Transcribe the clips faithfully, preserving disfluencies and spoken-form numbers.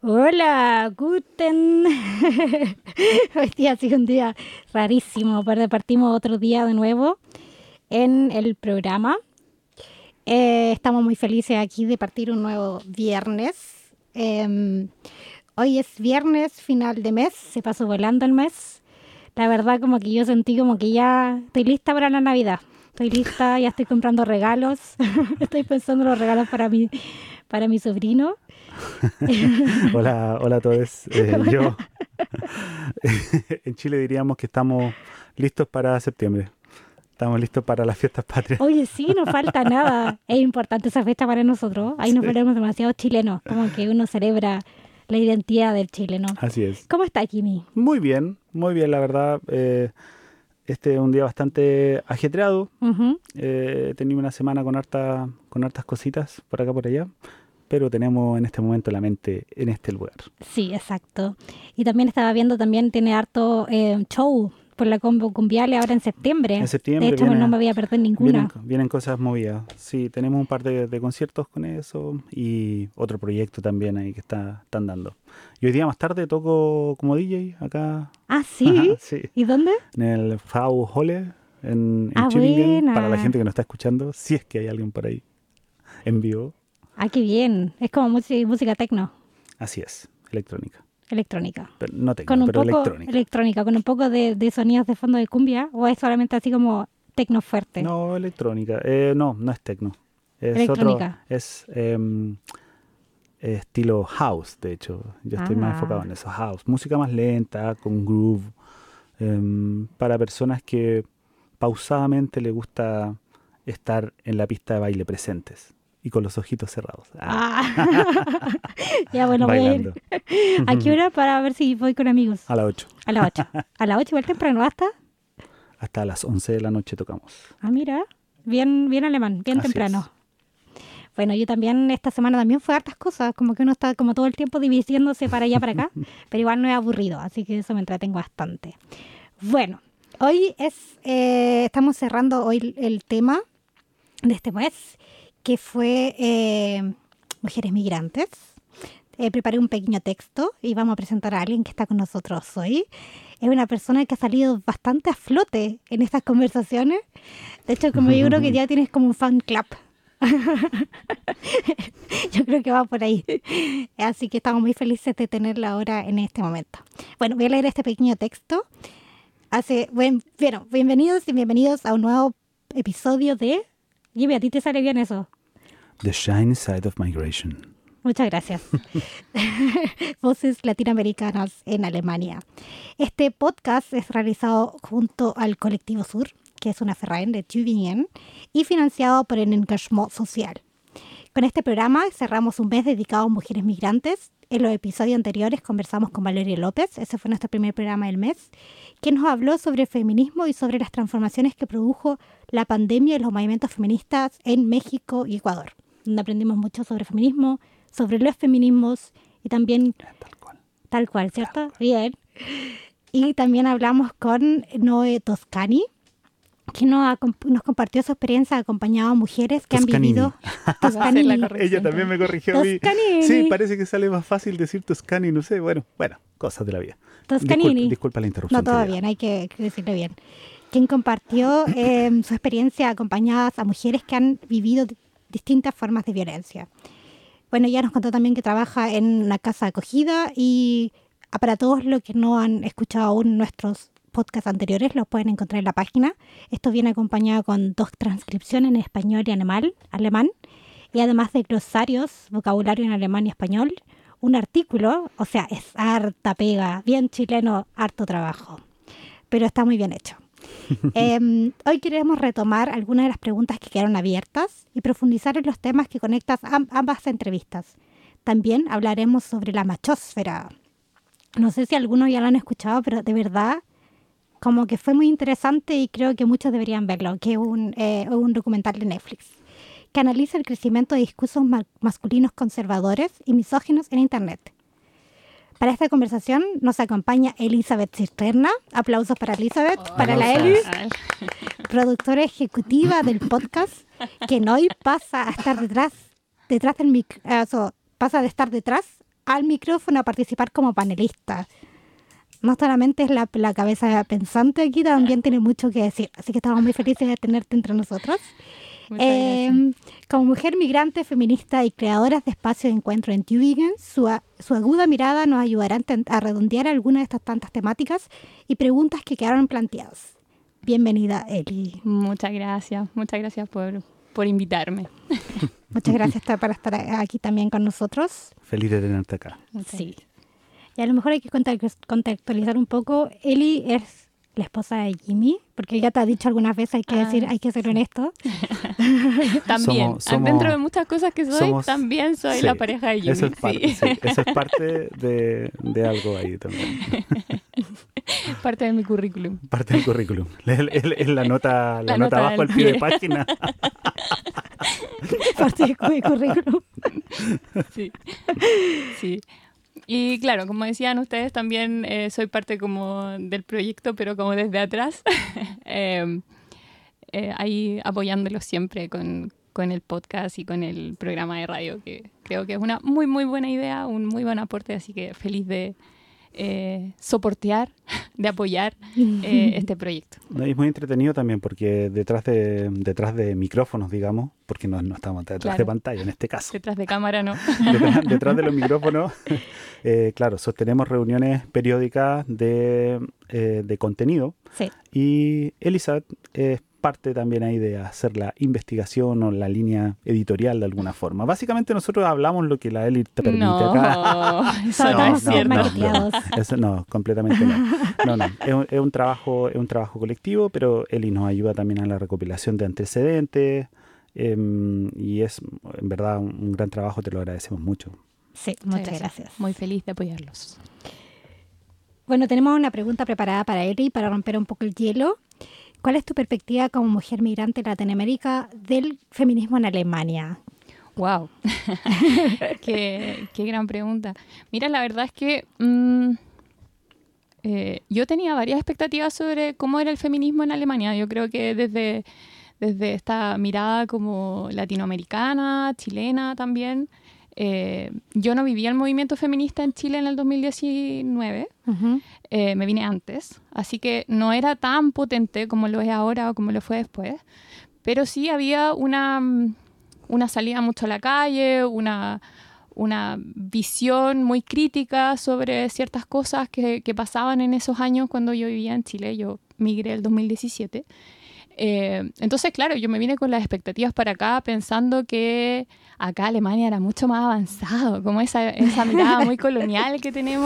Hola, Guten. Hoy día ha sido un día rarísimo, pero partimos otro día de nuevo en el programa. Eh, estamos muy felices aquí de partir un nuevo viernes. Eh, hoy es viernes, final de mes, se pasó volando el mes. La verdad como que yo sentí como que ya estoy lista para la Navidad. Estoy lista, ya estoy comprando regalos. Estoy pensando en los regalos para mi, para mi sobrino. Hola, hola a todos. Eh, yo en Chile diríamos que estamos listos para septiembre. Estamos listos para las fiestas patrias. Oye, sí, no falta nada. Es importante esa fecha para nosotros. Ahí nos Sí, ponemos demasiado chilenos, como que uno celebra la identidad del chileno. así es. ¿Cómo está, Kimi? Muy bien, muy bien, la verdad. Eh, este es un día bastante ajetreado. Ujú. Eh, he tenido una semana con harta, con hartas cositas por acá por allá, pero tenemos en este momento la mente en este lugar. Sí, exacto. Y también estaba viendo, también tiene harto eh, show por la Combo Cumbiale ahora en septiembre. En De septiembre hecho, no viene, me voy a perder Vienen, ninguna. vienen cosas movidas. Sí, tenemos un par de, de conciertos con eso y otro proyecto también ahí que está, están dando. Y hoy día más tarde toco como D J acá, Ah, sí. sí, ¿Y dónde? en el Frau Holle en, en Ah, Tübingen, para la gente buena. que nos está escuchando, si es que hay alguien por ahí en vivo. Ah, qué bien. Es como música, música tecno, Así es, electrónica. electrónica. Pero no Con tecno, un pero poco electrónica. electrónica, con un poco de, de sonidos de fondo de cumbia, o es solamente así como tecno fuerte. No, electrónica. Eh, no, no es tecno. Es otro, Electrónica. es em, estilo house, de hecho. Yo estoy más enfocado Ah, en eso, house. Música más lenta, con groove, em, para personas que pausadamente le gusta estar en la pista de baile presentes y con los ojitos cerrados. Ah, ah. Ya, bueno, voy a ir. bailando. ¿A qué hora? Para ver si voy con amigos. A las ocho. A las ocho. A las ocho igual temprano, ¿hasta? Hasta las once de la noche tocamos. Ah, mira. Bien, bien alemán, bien Así temprano. es. Bueno, yo también, esta semana también fue hartas cosas, como que uno está como todo el tiempo dividiéndose para allá, para acá, pero igual no es aburrido, así que eso me entretengo bastante. Bueno, hoy es, eh, estamos cerrando hoy el tema de este mes, que fue eh, mujeres migrantes. Eh, preparé un pequeño texto y vamos a presentar a alguien que está con nosotros hoy. Es una persona que ha salido bastante a flote en estas conversaciones. De hecho, como yo creo que ya tienes como un fan club. Yo creo que va por ahí. Así que estamos muy felices de tenerla ahora en este momento. Bueno, voy a leer este pequeño texto. Hace, buen, bueno, bienvenidos y bienvenidos a un nuevo episodio de... Jimmy, ¿a ti te sale bien eso? The Shiny Side of Migration. Muchas gracias. Voces latinoamericanas en Alemania. Este podcast es realizado junto al Colectivo Sur, que es una Verein de Tübingen, y financiado por el Engagement Social. Con este programa cerramos un mes dedicado a mujeres migrantes. En los episodios anteriores conversamos con Valeria López, ese fue nuestro primer programa del mes, quien nos habló sobre feminismo y sobre las transformaciones que produjo la pandemia y los movimientos feministas en México y Ecuador, donde aprendimos mucho sobre feminismo, sobre los feminismos y también Tal cual. tal cual, ¿cierto? Bien. Y también hablamos con Noé Toscani, que nos, acom- nos compartió su experiencia acompañado a mujeres que Toscanini. han vivido... Va a hacer la Toscanini. corrección. Ella también me corrigió a mí. Toscanini. Sí, parece que sale más fácil decir Toscani, no sé. Bueno, bueno, cosas de la vida. Toscanini. Disculpa, disculpa la interrupción. No, todo querida. bien, hay que, que decirlo bien. Quien compartió eh, su experiencia acompañadas a mujeres que han vivido di- distintas formas de violencia. Bueno, ella nos contó también que trabaja en una casa de acogida y ah, para todos los que no han escuchado aún nuestros podcasts anteriores, los pueden encontrar en la página. Esto viene acompañado con dos transcripciones en español y alemán, alemán y además de glosarios, vocabulario en alemán y español, un artículo, o sea, es harta pega, bien chileno, harto trabajo, pero está muy bien hecho. Eh, hoy queremos retomar algunas de las preguntas que quedaron abiertas y profundizar en los temas que conectan am- ambas entrevistas. También hablaremos sobre la machósfera. No sé si algunos ya lo han escuchado, pero de verdad como que fue muy interesante y creo que muchos deberían verlo, que es un, eh, un documental de Netflix que analiza el crecimiento de discursos ma- masculinos conservadores y misóginos en Internet. Para esta conversación nos acompaña Elizabeth Cisterna. Aplausos para Elizabeth, para la Eli, productora ejecutiva del podcast, que hoy pasa a estar detrás, detrás del mic, eh, so, pasa de estar detrás al micrófono a participar como panelista. No solamente es la, la cabeza pensante aquí, también tiene mucho que decir. Así que estamos muy felices de tenerte entre nosotros. Eh, como mujer migrante, feminista y creadora de espacios de encuentro en Tübingen, su, su aguda mirada nos ayudará a redondear algunas de estas tantas temáticas y preguntas que quedaron planteadas. Bienvenida, Eli. Muchas gracias, muchas gracias por, por invitarme. Muchas gracias por estar aquí también con nosotros. Feliz de tenerte acá. Sí. Y a lo mejor hay que contextualizar un poco. Eli es la esposa de Jimmy, porque él ya te ha dicho algunas veces, hay que ah, decir, hay que ser honesto. También, somos, somos, dentro de muchas cosas que soy, somos, también soy sí, la pareja de Jimmy. Eso es parte, sí. sí, eso es parte de, de algo ahí también. Parte de mi currículum. Parte del currículum. Es, es, es la nota, la la nota abajo al pie de página. Parte de mi currículum. Sí, sí. Y claro, como decían ustedes, también eh, soy parte como del proyecto, pero como desde atrás, eh, eh, ahí apoyándolos siempre con, con el podcast y con el programa de radio, que creo que es una muy, muy buena idea, un muy buen aporte, así que feliz de eh, soportear, de apoyar eh, este proyecto. No, y es muy entretenido también porque detrás de, detrás de micrófonos, digamos, porque no, no estamos detrás claro. de pantalla en este caso. Detrás de cámara, ¿no? Detrás, detrás de los micrófonos, eh, claro, sostenemos reuniones periódicas de, eh, de contenido. Sí. Y Elizabeth es parte también ahí de hacer la investigación o la línea editorial de alguna forma. Básicamente nosotros hablamos lo que la Eli te permite no, acá. Eso no, no es cierto. No, no, eso no, completamente no. No, no, es un, es un trabajo, es un trabajo colectivo, pero Eli nos ayuda también a la recopilación de antecedentes eh, y es en verdad un, un gran trabajo, te lo agradecemos mucho. Sí, muchas, muchas gracias. gracias. Muy feliz de apoyarlos. Bueno, tenemos una pregunta preparada para Eli para romper un poco el hielo. ¿Cuál es tu perspectiva como mujer migrante en Latinoamérica del feminismo en Alemania? ¡Wow! qué, qué gran pregunta. Mira, la verdad es que mmm, eh, yo tenía varias expectativas sobre cómo era el feminismo en Alemania. Yo creo que desde, desde esta mirada como latinoamericana, chilena también. Eh, yo no vivía el movimiento feminista en Chile en el dos mil diecinueve, uh-huh. eh, me vine antes, así que no era tan potente como lo es ahora o como lo fue después, pero sí había una, una salida mucho a la calle, una, una visión muy crítica sobre ciertas cosas que, que pasaban en esos años cuando yo vivía en Chile. Yo migré el dos mil diecisiete. Eh, entonces, claro, yo me vine con las expectativas para acá pensando que acá Alemania era mucho más avanzado, como esa, esa mirada muy colonial que tenemos.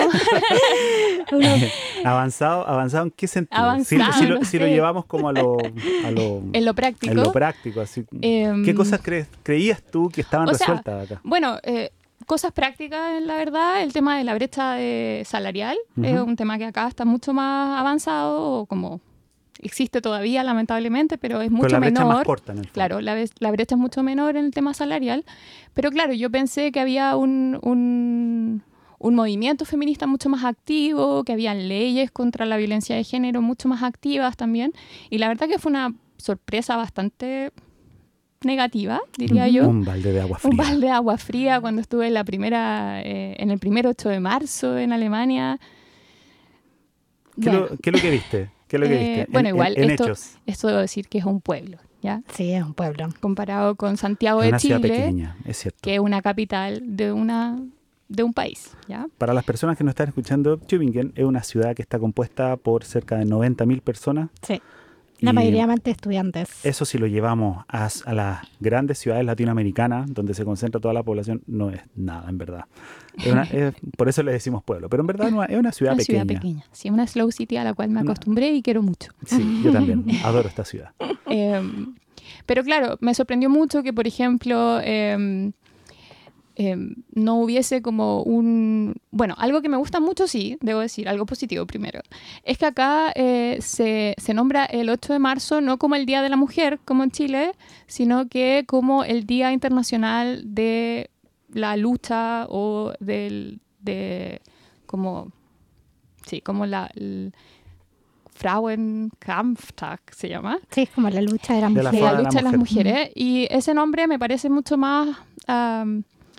¿Avanzado? ¿Avanzado en qué sentido? Avanzado, si, si, lo, no si lo llevamos como a lo, a lo... En lo práctico. En lo práctico, así. Eh, ¿Qué cosas crees, creías tú que estaban resueltas acá? Bueno, eh, cosas prácticas, la verdad, el tema de la brecha de salarial uh-huh. es un tema que acá está mucho más avanzado, o como... existe todavía, lamentablemente, pero es mucho pero la menor. Brecha más corta, en el fondo. Claro, la, la brecha es mucho menor en el tema salarial. Pero claro, yo pensé que había un, un, un movimiento feminista mucho más activo, que había leyes contra la violencia de género mucho más activas también. Y la verdad que fue una sorpresa bastante negativa, diría un, yo. Un balde de agua fría. Un balde de agua fría cuando estuve en, la primera, eh, en el primer ocho de marzo en Alemania. ¿Qué, bueno. lo, ¿Qué es lo que viste? ¿Qué es lo que viste? Eh, bueno, en, igual, en, en esto, hechos. esto debo decir que es un pueblo, ¿ya? Sí, es un pueblo. Comparado con Santiago es de una Chile, ciudad pequeña, es cierto. Que es una capital de, una, de un país, ¿ya? Para las personas que nos están escuchando, Tübingen es una ciudad que está compuesta por cerca de noventa mil personas. Sí, la mayoría de estudiantes. Eso si lo llevamos a, a las grandes ciudades latinoamericanas, donde se concentra toda la población, no es nada, en verdad. Es una, es, por eso le decimos pueblo, pero en verdad no, es una ciudad una pequeña. Una ciudad pequeña, sí, una slow city a la cual me acostumbré una... y quiero mucho. Sí, yo también, adoro esta ciudad. Eh, pero claro, me sorprendió mucho que, por ejemplo, eh, eh, no hubiese como un... Bueno, algo que me gusta mucho, sí, debo decir, algo positivo primero, es que acá eh, se, se nombra el ocho de marzo no como el Día de la Mujer, como en Chile, sino que como el Día Internacional de la lucha o del... de como... Sí, como la... El, Frauenkampftag se llama. Sí, es como la lucha de, la de mujer. la, la lucha de de las mujeres. Y ese nombre me parece mucho más um,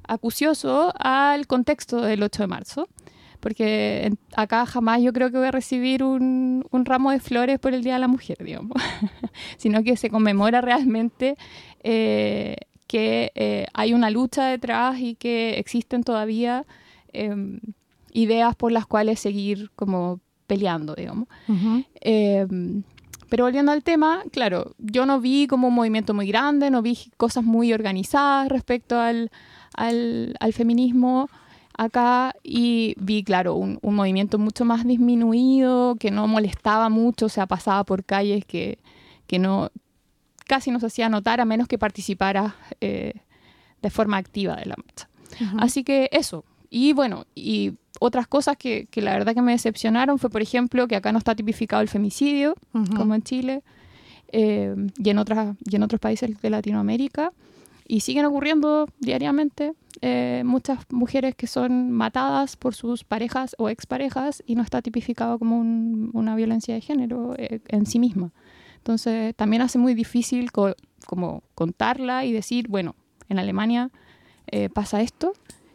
acucioso al contexto del ocho de marzo, porque en, acá jamás yo creo que voy a recibir un, un ramo de flores por el Día de la Mujer, digamos, sino que se conmemora realmente eh, que eh, hay una lucha detrás y que existen todavía eh, ideas por las cuales seguir como peleando, digamos. Uh-huh. Eh, pero volviendo al tema, claro, yo no vi como un movimiento muy grande, no vi cosas muy organizadas respecto al, al, al feminismo acá, y vi, claro, un, un movimiento mucho más disminuido, que no molestaba mucho, o sea, pasaba por calles que, que no, casi no se hacía notar a menos que participara eh, de forma activa de la marcha. Uh-huh. Así que eso. Y bueno, y otras cosas que, que la verdad que me decepcionaron fue, por ejemplo, que acá no está tipificado el femicidio, Uh-huh. como en Chile, eh, y, en otras, y en otros países de Latinoamérica. Y siguen ocurriendo diariamente eh, muchas mujeres que son matadas por sus parejas o exparejas y no está tipificado como un, una violencia de género eh, en sí misma. Entonces también hace muy difícil co- como contarla y decir, bueno, en Alemania eh, pasa esto.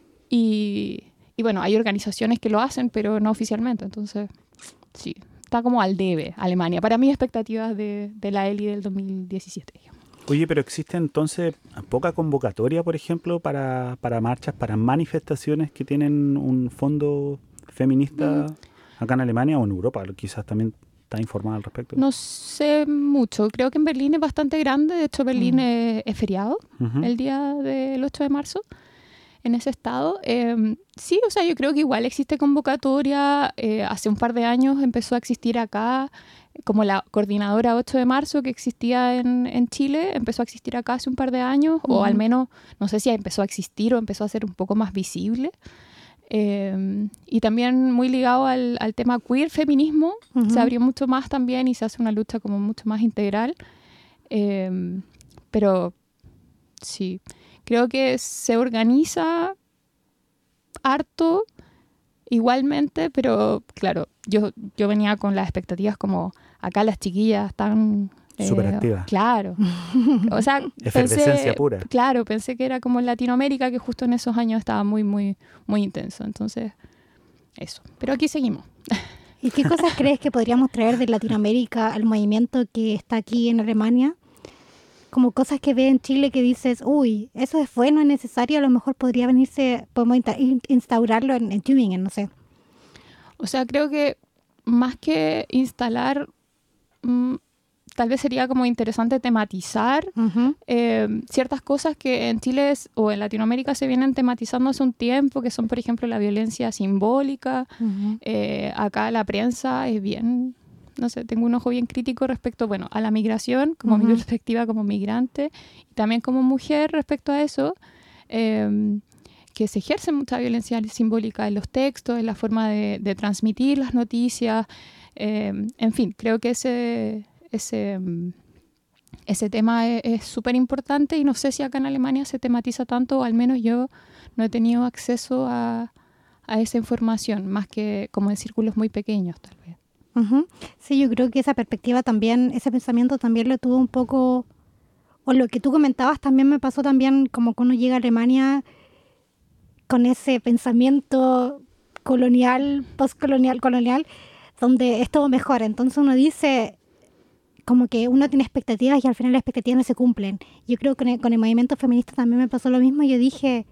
Y, y bueno, hay organizaciones que lo hacen, pero no oficialmente. Entonces, sí, está como al debe Alemania. Para mis expectativas de, de la Eli del dos mil diecisiete. Digamos. Oye, pero existe entonces poca convocatoria, por ejemplo, para, para marchas, para manifestaciones que tienen un fondo feminista mm. acá en Alemania o en Europa. Quizás también está informada al respecto. No sé mucho. Creo que en Berlín es bastante grande. De hecho, Berlín mm. es, es feriado uh-huh. el día del ocho de marzo. En ese estado. Eh, sí, o sea, yo creo que igual existe convocatoria. Eh, hace un par de años empezó a existir acá, como la coordinadora ocho de marzo que existía en, en Chile, empezó a existir acá hace un par de años, uh-huh. o al menos, no sé si empezó a existir o empezó a ser un poco más visible. Eh, y también muy ligado al, al tema queer, feminismo, uh-huh. se abrió mucho más también y se hace una lucha como mucho más integral. Eh, pero sí... Creo que se organiza harto igualmente, pero claro, yo, yo venía con las expectativas como acá las chiquillas están... Eh, súper activas. Claro. O sea, efervescencia pensé, pura. Claro, pensé que era como en Latinoamérica, que justo en esos años estaba muy, muy, muy intenso. Entonces, eso. Pero aquí seguimos. ¿Y qué cosas crees que podríamos traer de Latinoamérica al movimiento que está aquí en Alemania? Como cosas que ve en Chile que dices, uy, eso es bueno, es necesario, a lo mejor podría venirse, podemos instaurarlo en, en Tübingen, no sé. O sea, creo que más que instalar, mmm, tal vez sería como interesante tematizar uh-huh. eh, ciertas cosas que en Chile es, o en Latinoamérica se vienen tematizando hace un tiempo, que son, por ejemplo, la violencia simbólica. Uh-huh. Eh, acá la prensa es bien... no sé, tengo un ojo bien crítico respecto, bueno, a la migración, como uh-huh. mi perspectiva como migrante, y también como mujer respecto a eso, eh, que se ejerce mucha violencia simbólica en los textos, en la forma de, de transmitir las noticias, eh, en fin, creo que ese, ese, ese tema es súper importante y no sé si acá en Alemania se tematiza tanto, o al menos yo no he tenido acceso a, a esa información, más que como en círculos muy pequeños, tal vez. Uh-huh. Sí, yo creo que esa perspectiva también, ese pensamiento también lo tuvo un poco, o lo que tú comentabas también me pasó también como cuando llega a Alemania con ese pensamiento colonial, postcolonial, colonial, donde es todo mejor. Entonces uno dice como que uno tiene expectativas y al final las expectativas no se cumplen. Yo creo que con el, con el movimiento feminista también me pasó lo mismo. Yo dije,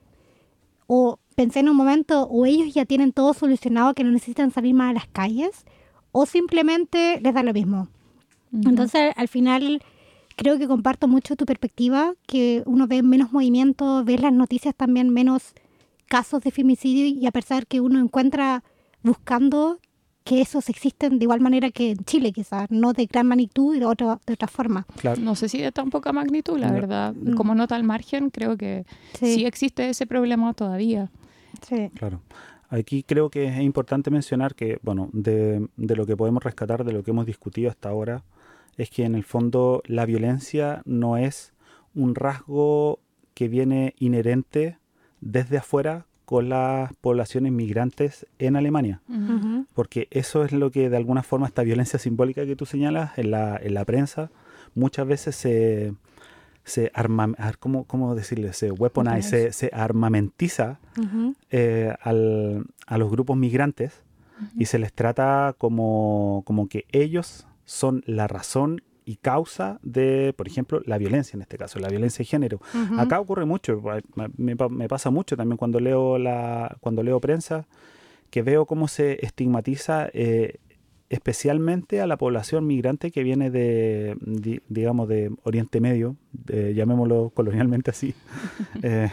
o pensé en un momento, o ellos ya tienen todo solucionado que no necesitan salir más a las calles, o simplemente les da lo mismo. Uh-huh. Entonces, al final, creo que comparto mucho tu perspectiva, que uno ve menos movimientos, ve las noticias también menos casos de femicidio, y a pesar que uno encuentra buscando que esos existen de igual manera que en Chile, quizás, no de gran magnitud y de otra, de otra forma. Claro. No sé si de tan poca magnitud, la no. verdad. Mm. Como nota al margen, creo que sí. sí existe ese problema todavía. Sí. Claro. Aquí creo que es importante mencionar que, bueno, de, de lo que podemos rescatar, de lo que hemos discutido hasta ahora, es que en el fondo la violencia no es un rasgo que viene inherente desde afuera con las poblaciones migrantes en Alemania. Uh-huh. Porque eso es lo que de alguna forma, esta violencia simbólica que tú señalas en la, en la prensa, muchas veces se, se arma, ¿cómo, cómo decirle? Se weaponize, se, se armamentiza uh-huh. eh, al, a los grupos migrantes uh-huh. y se les trata como, como que ellos son la razón y causa de, por ejemplo, la violencia en este caso, la violencia de género. Uh-huh. Acá ocurre mucho, me, me pasa mucho también cuando leo, la, cuando leo prensa, que veo cómo se estigmatiza eh, especialmente a la población migrante que viene de, de digamos, de Oriente Medio, de, llamémoslo colonialmente así, eh,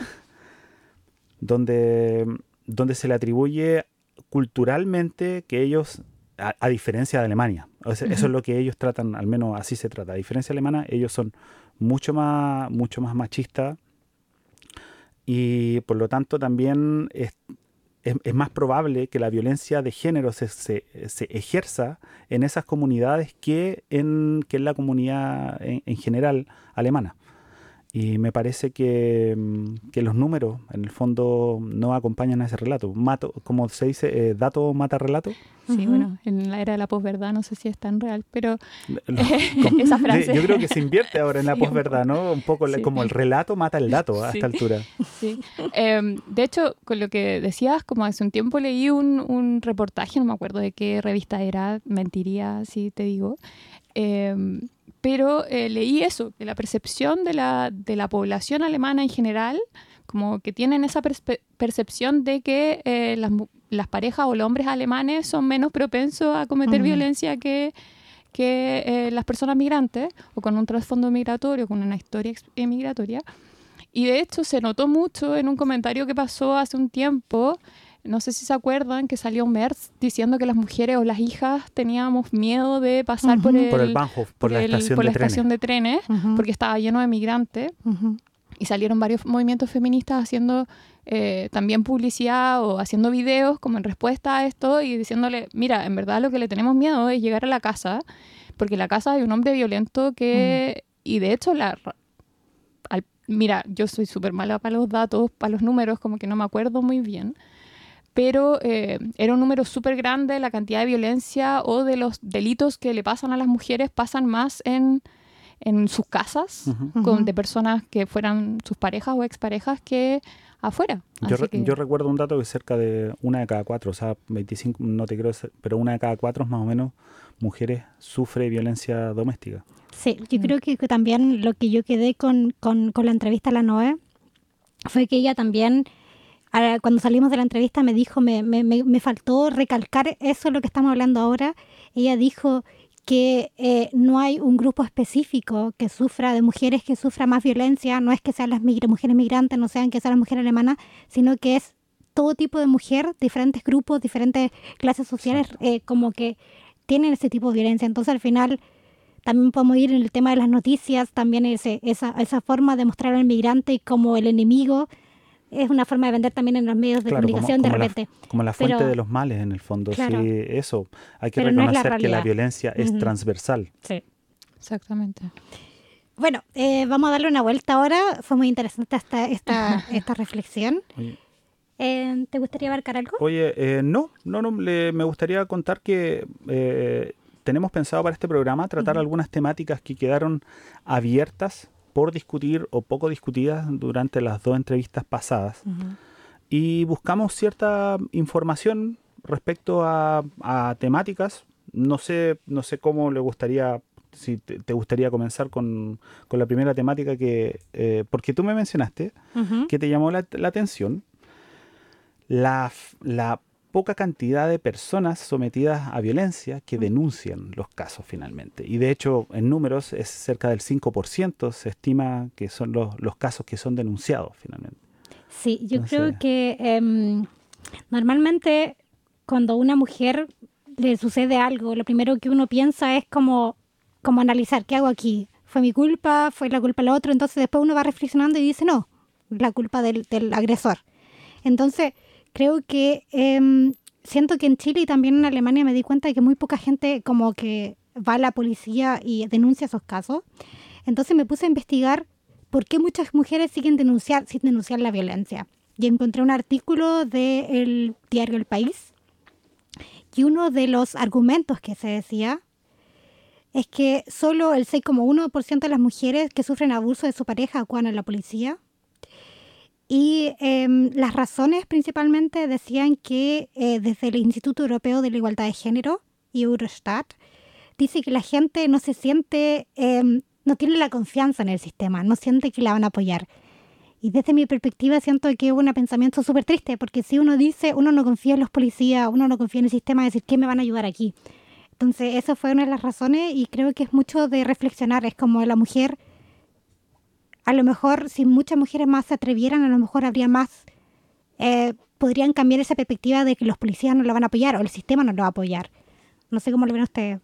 donde, donde se le atribuye culturalmente que ellos, a, a diferencia de Alemania, o sea, uh-huh. eso es lo que ellos tratan, al menos así se trata, a diferencia de Alemania, ellos son mucho más, mucho más machistas y por lo tanto también es, Es, es más probable que la violencia de género se, se, se ejerza en esas comunidades que en, que en la comunidad en, en general alemana. Y me parece que, que los números, en el fondo, no acompañan a ese relato. Mato, como se dice, eh, dato mata relato. Sí, uh-huh. bueno, en la era de la posverdad no sé si es tan real, pero no, como, esa frase... Yo creo que se invierte ahora en la sí, posverdad, ¿no? Un poco sí. como el relato mata el dato sí. a esta altura. Sí. Eh, de hecho, con lo que decías, como hace un tiempo leí un, un reportaje, no me acuerdo de qué revista era, mentiría si te digo, eh, pero eh, leí eso, que la percepción de la, de la población alemana en general, como que tienen esa perspe- percepción de que eh, las, las parejas o los hombres alemanes son menos propensos a cometer uh-huh. violencia que, que eh, las personas migrantes, o con un trasfondo migratorio, con una historia ex- migratoria. Y de hecho se notó mucho en un comentario que pasó hace un tiempo, no sé si se acuerdan, que salió Merz diciendo que las mujeres o las hijas teníamos miedo de pasar uh-huh. por el, por el Bahnhof, por, por la, el, estación, por de la estación de trenes, uh-huh. porque estaba lleno de migrantes. Uh-huh. Y salieron varios movimientos feministas haciendo eh, también publicidad o haciendo videos como en respuesta a esto y diciéndole, mira, en verdad lo que le tenemos miedo es llegar a la casa, porque en la casa hay un hombre violento que... Uh-huh. Y de hecho, la... Al, mira, yo soy súper mala para los datos, para los números, como que no me acuerdo muy bien, pero eh, era un número súper grande, la cantidad de violencia o de los delitos que le pasan a las mujeres pasan más en, en sus casas, uh-huh. con, de personas que fueran sus parejas o exparejas que afuera. Yo, Así re, que... yo recuerdo un dato que cerca de una de cada cuatro, o sea, veinticinco, no te quiero decir, pero una de cada cuatro más o menos mujeres sufre violencia doméstica. Sí, yo mm. creo que, que también lo que yo quedé con, con, con la entrevista a la Noé fue que ella también, cuando salimos de la entrevista, me dijo, me, me, me faltó recalcar eso, lo que estamos hablando ahora. Ella dijo que eh, no hay un grupo específico que sufra, de mujeres que sufra más violencia, no es que sean las migra- mujeres migrantes, no sean que sean las mujeres alemanas, sino que es todo tipo de mujer, diferentes grupos, diferentes clases sociales, eh, como que tienen ese tipo de violencia. Entonces, al final, también podemos ir en el tema de las noticias, también ese, esa, esa forma de mostrar al migrante como el enemigo, es una forma de vender también en los medios de claro, comunicación como, como de repente. La, como la fuente pero, de los males, en el fondo. Claro, sí, eso. Hay que pero no reconocer es la que la violencia uh-huh. es transversal. Sí, exactamente. Bueno, eh, vamos a darle una vuelta ahora. Fue muy interesante esta, esta, esta reflexión. Eh, ¿Te gustaría abarcar algo? Oye, eh, no, no, no le, me gustaría contar que eh, tenemos pensado para este programa tratar uh-huh. algunas temáticas que quedaron abiertas por discutir o poco discutidas durante las dos entrevistas pasadas. Uh-huh. Y buscamos cierta información respecto a, a temáticas. No sé, no sé cómo le gustaría, si te, te gustaría comenzar con, con la primera temática que, eh, porque tú me mencionaste uh-huh. que te llamó la, la atención la, la poca cantidad de personas sometidas a violencia que denuncian los casos finalmente. Y de hecho, en números es cerca del cinco por ciento, se estima que son los, los casos que son denunciados finalmente. Sí, yo Entonces, creo que eh, normalmente cuando a una mujer le sucede algo, lo primero que uno piensa es como, como analizar, ¿qué hago aquí? ¿Fue mi culpa? ¿Fue la culpa de la otra? Entonces después uno va reflexionando y dice, no, la culpa del, del agresor. Entonces, creo que eh, siento que en Chile y también en Alemania me di cuenta de que muy poca gente como que va a la policía y denuncia esos casos. Entonces me puse a investigar por qué muchas mujeres siguen denunciar, sin denunciar la violencia. Y encontré un artículo del diario El País y uno de los argumentos que se decía es que solo el seis coma uno por ciento de las mujeres que sufren abuso de su pareja acuden a la policía. Y eh, las razones principalmente decían que eh, desde el Instituto Europeo de la Igualdad de Género y Eurostat, dice que la gente no se siente, eh, no tiene la confianza en el sistema, no siente que la van a apoyar. Y desde mi perspectiva siento que es un pensamiento súper triste, porque si uno dice, uno no confía en los policías, uno no confía en el sistema, decir, ¿qué me van a ayudar aquí? Entonces, eso fue una de las razones y creo que es mucho de reflexionar. Es como la mujer, a lo mejor, si muchas mujeres más se atrevieran, a lo mejor habría más, eh, podrían cambiar esa perspectiva de que los policías no lo van a apoyar o el sistema no lo va a apoyar. No sé cómo lo ven ustedes.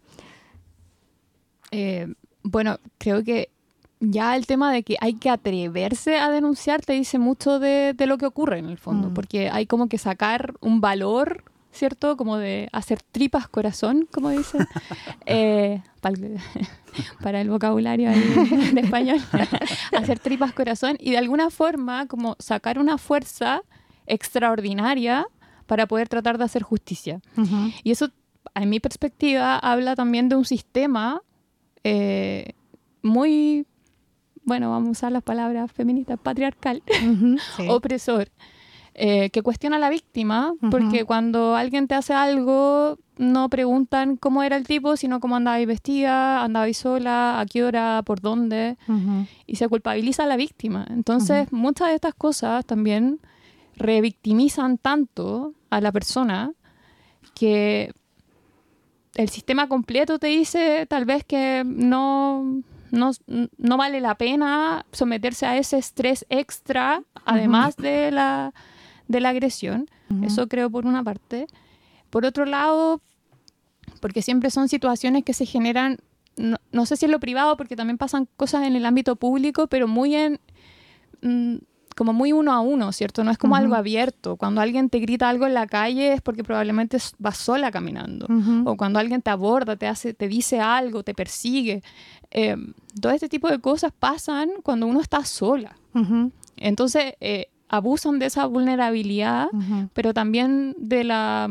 Eh, bueno, creo que ya el tema de que hay que atreverse a denunciar te dice mucho de, de lo que ocurre en el fondo, mm. porque hay como que sacar un valor, ¿cierto? Como de hacer tripas corazón, como dicen, eh, para, el, para el vocabulario ahí de español, hacer tripas corazón y de alguna forma como sacar una fuerza extraordinaria para poder tratar de hacer justicia. Uh-huh. Y eso, en mi perspectiva, habla también de un sistema eh, muy, bueno, vamos a usar las palabras feministas, patriarcal, uh-huh, sí. opresor. Eh, que cuestiona a la víctima, uh-huh. porque cuando alguien te hace algo, no preguntan cómo era el tipo, sino cómo andaba ahí vestida, andaba ahí sola, a qué hora, por dónde, uh-huh. y se culpabiliza a la víctima. Entonces, uh-huh. muchas de estas cosas también revictimizan tanto a la persona que el sistema completo te dice tal vez que no... No, no vale la pena someterse a ese estrés extra, además uh-huh. de la, de la agresión. Uh-huh. Eso creo por una parte. Por otro lado, porque siempre son situaciones que se generan, no, no sé si en lo privado, porque también pasan cosas en el ámbito público, pero muy en... Mm, como muy uno a uno, ¿cierto? No es como uh-huh. algo abierto. Cuando alguien te grita algo en la calle es porque probablemente vas sola caminando. Uh-huh. O cuando alguien te aborda, te hace, te dice algo, te persigue. Eh, todo este tipo de cosas pasan cuando uno está sola. Uh-huh. Entonces, eh, abusan de esa vulnerabilidad, uh-huh. pero también de la,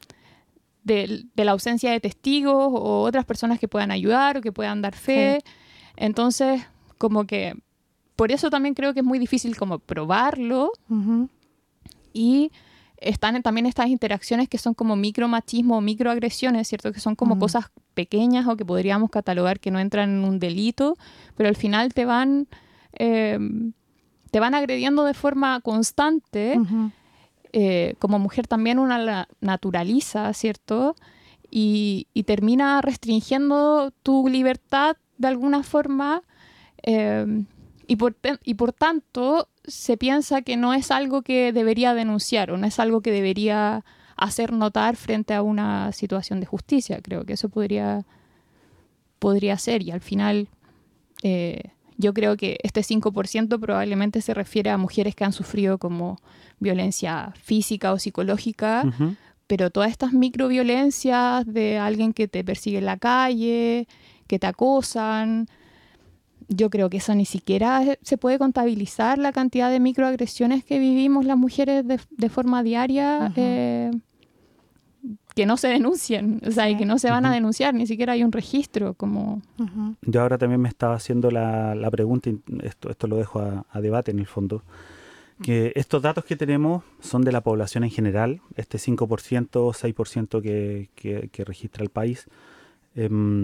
de, de la ausencia de testigos o otras personas que puedan ayudar o que puedan dar fe. Sí. Entonces, como que por eso también creo que es muy difícil como probarlo. Uh-huh. Y están también estas interacciones que son como micromachismo o microagresiones, ¿cierto? Que son como uh-huh. cosas pequeñas o que podríamos catalogar que no entran en un delito, pero al final te van, eh, te van agrediendo de forma constante. Uh-huh. Eh, como mujer también una la naturaliza, ¿cierto? Y, y termina restringiendo tu libertad de alguna forma. Eh, Y por, y por tanto, se piensa que no es algo que debería denunciar o no es algo que debería hacer notar frente a una situación de justicia. Creo que eso podría, podría ser. Y al final, eh, yo creo que este cinco por ciento probablemente se refiere a mujeres que han sufrido como violencia física o psicológica, uh-huh. pero todas estas microviolencias de alguien que te persigue en la calle, que te acosan... Yo creo que eso ni siquiera se puede contabilizar, la cantidad de microagresiones que vivimos las mujeres de, de forma diaria, uh-huh. eh, que no se denuncian, o sea, sí. y que no se van uh-huh. a denunciar, ni siquiera hay un registro. Como... Uh-huh. Yo ahora también me estaba haciendo la, la pregunta, y esto, esto lo dejo a, a debate en el fondo, que estos datos que tenemos son de la población en general, este cinco por ciento, seis por ciento que, que, que registra el país, eh,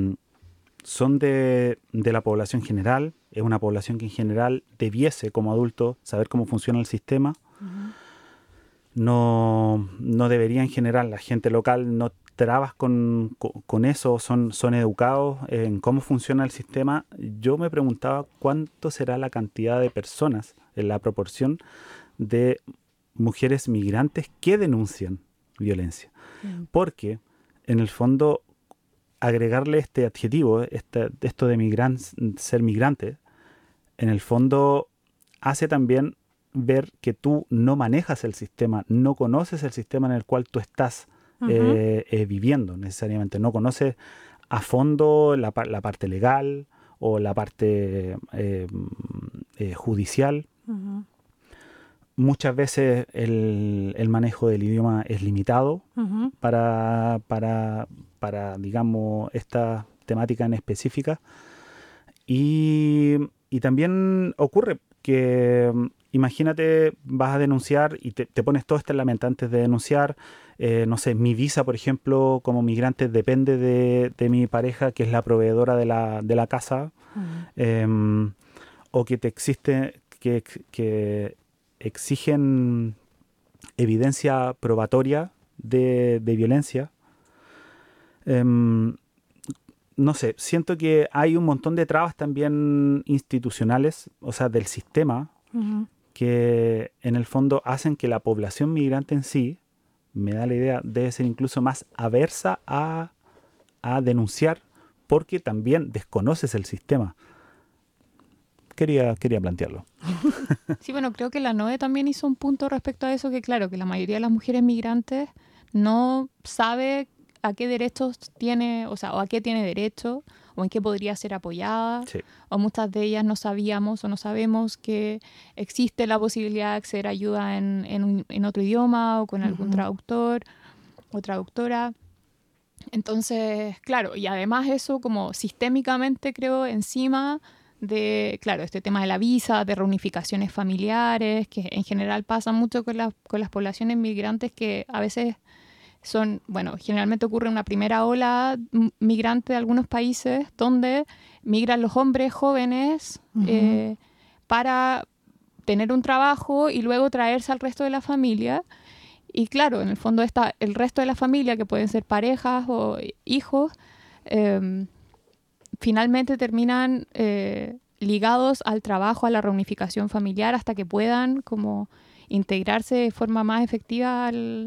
son de, de la población general. Es una población que en general debiese, como adulto, saber cómo funciona el sistema. Uh-huh. No, no debería en general, la gente local no trabas con, con, con eso, son, son educados en cómo funciona el sistema. Yo me preguntaba cuánto será la cantidad de personas, en la proporción de mujeres migrantes que denuncian violencia. Uh-huh. Porque, en el fondo, agregarle este adjetivo, este, esto de migran, ser migrante, en el fondo hace también ver que tú no manejas el sistema, no conoces el sistema en el cual tú estás uh-huh. eh, eh, viviendo necesariamente, no conoces a fondo la, la parte legal o la parte eh, eh, judicial. Uh-huh. Muchas veces el, el manejo del idioma es limitado uh-huh. para, para, para, digamos, esta, temáticas en específica. Y, y también ocurre que, imagínate, vas a denunciar y te, te pones todo esto en la mente antes de denunciar. Eh, no sé, mi visa, por ejemplo, como migrante depende de, de mi pareja, que es la proveedora de la, de la casa. Mm. Eh, o que te existe, que, que exigen evidencia probatoria de, de violencia. Eh, no sé, siento que hay un montón de trabas también institucionales, o sea, del sistema, Ujú. que en el fondo hacen que la población migrante en sí, me da la idea, debe ser incluso más aversa a, a denunciar porque también desconoces el sistema. Quería, quería plantearlo. Sí, bueno, creo que la N O E también hizo un punto respecto a eso, que claro, que la mayoría de las mujeres migrantes no sabe a qué derechos tiene, o sea, o a qué tiene derecho, o en qué podría ser apoyada, Sí. o muchas de ellas no sabíamos o no sabemos que existe la posibilidad de acceder a ayuda en, en, un- en otro idioma o con algún Ujú. traductor o traductora. Entonces, claro, y además eso como sistémicamente creo encima de, claro, este tema de la visa, de reunificaciones familiares, que en general pasa mucho con, las con las poblaciones migrantes que a veces son, bueno, generalmente ocurre una primera ola m- migrante de algunos países donde migran los hombres jóvenes Ujú. eh, para tener un trabajo y luego traerse al resto de la familia. Y claro, en el fondo está el resto de la familia, que pueden ser parejas o hijos, eh, finalmente terminan eh, ligados al trabajo, a la reunificación familiar, hasta que puedan como integrarse de forma más efectiva al,